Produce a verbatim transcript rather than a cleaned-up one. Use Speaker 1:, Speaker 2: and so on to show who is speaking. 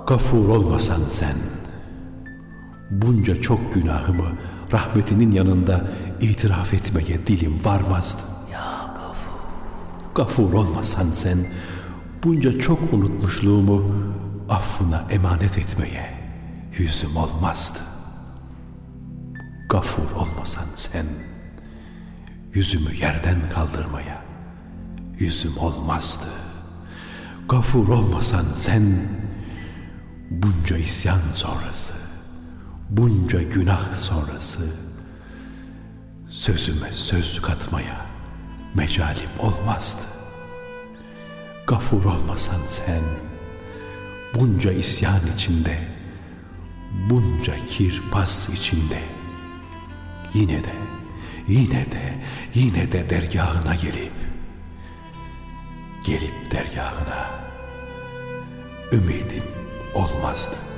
Speaker 1: Gafur olmasan sen, bunca çok günahımı rahmetinin yanında itiraf etmeye dilim varmazdı.
Speaker 2: Ya Gafur.
Speaker 1: Gafur olmasan sen, bunca çok unutmuşluğumu affına emanet etmeye yüzüm olmazdı. Gafur olmasan sen, yüzümü yerden kaldırmaya yüzüm olmazdı. Gafur olmasan sen, bunca isyan sonrası, bunca günah sonrası sözüme söz katmaya mecalim olmazdı. Gafur olmasan sen, bunca isyan içinde, bunca kir pas içinde yine de, yine de, yine de dergahına gelip, gelip dergahına ümidim olmazdı.